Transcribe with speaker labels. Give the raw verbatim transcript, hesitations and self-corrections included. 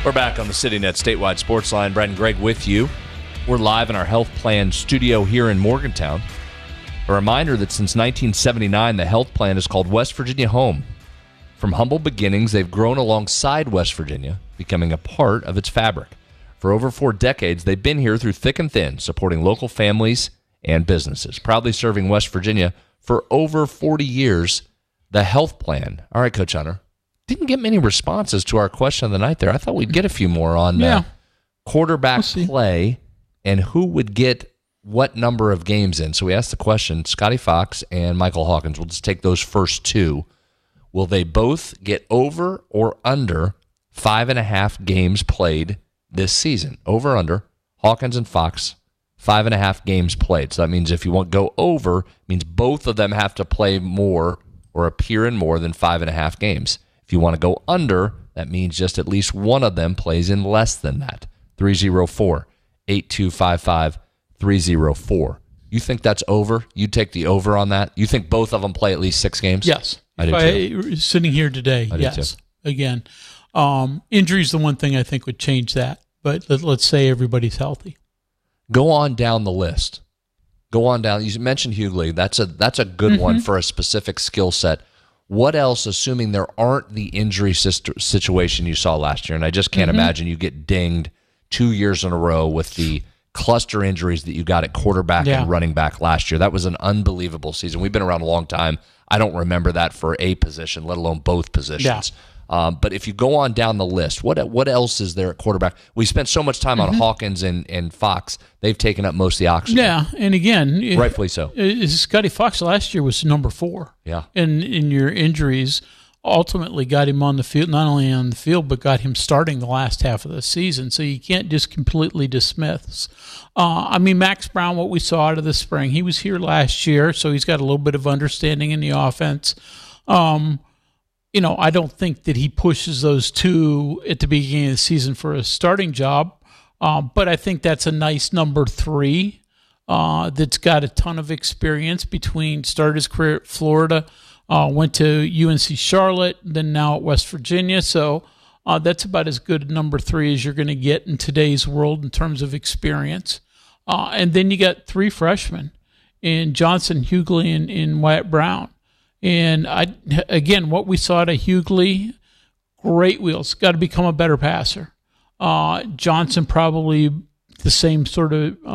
Speaker 1: We're back on the CityNet Statewide Sports Line. Brad and Greg with you. We're live in our health plan studio here in Morgantown. A reminder that since nineteen seventy-nine, the health plan is called West Virginia Home. From humble beginnings, they've grown alongside West Virginia, becoming a part of its fabric. For over four decades, they've been here through thick and thin, supporting local families and businesses. Proudly serving West Virginia for over forty years, the health plan. All right, Coach Hunter. Didn't get many responses to our question of the night there. I thought we'd get a few more on
Speaker 2: yeah.
Speaker 1: uh, quarterback
Speaker 2: we'll
Speaker 1: play and who would get what number of games in. So we asked the question, Scotty Fox and Michael Hawkins. We'll just take those first two. Will they both get over or under five and a half games played this season? Over or under, Hawkins and Fox, five and a half games played. So that means if you want to go over, it means both of them have to play more or appear in more than five and a half games. If you want to go under, that means just at least one of them plays in less than that. three oh four, eight two five five, three oh four. You think that's over? You take the over on that? You think both of them play at least six games?
Speaker 2: Yes.
Speaker 1: I do
Speaker 2: I,
Speaker 1: too.
Speaker 2: Sitting here today,
Speaker 1: I do
Speaker 2: yes.
Speaker 1: too.
Speaker 2: Again, um, injury is the one thing I think would change that. But let, let's say everybody's healthy.
Speaker 1: Go on down the list. Go on down. You mentioned Hughley. That's a that's a good
Speaker 2: Mm-hmm.
Speaker 1: one for a specific skill set. What else, assuming there aren't the injury situ- situation you saw last year, and I just can't
Speaker 2: Mm-hmm.
Speaker 1: imagine you get dinged two years in a row with the cluster injuries that you got at quarterback
Speaker 2: Yeah.
Speaker 1: and running back last year. That was an unbelievable season. We've been around a long time. I don't remember that for a position, let alone both positions. Um, but if you go on down the list, what what else is there at quarterback? We spent so much time
Speaker 2: Mm-hmm.
Speaker 1: on Hawkins and, and Fox. They've taken up most of the oxygen.
Speaker 2: Yeah, and again,
Speaker 1: Rightfully so.
Speaker 2: uh, Scotty Fox last year was number four.
Speaker 1: Yeah.
Speaker 2: And in your injuries ultimately got him on the field, not only on the field, but got him starting the last half of the season. So you can't just completely dismiss. Uh, I mean, Max Brown, what we saw out of the spring, he was here last year, so he's got a little bit of understanding in the offense. Um, you know, I don't think that he pushes those two at the beginning of the season for a starting job, um, but I think that's a nice number three uh, that's got a ton of experience between started his career at Florida, uh, went to U N C Charlotte, then now at West Virginia. So uh, that's about as good a number three as you're going to get in today's world in terms of experience. Uh, and then you got three freshmen in Johnson, Hughley, and, and Wyatt Brown. And I, again, what we saw to Hughley, great wheels, got to become a better passer. Uh, Johnson probably the same sort of